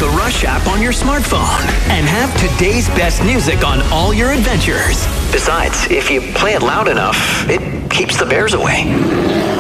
the Rush app on your smartphone and have today's best music on all your adventures. Besides, if you play it loud enough, it keeps the bears away.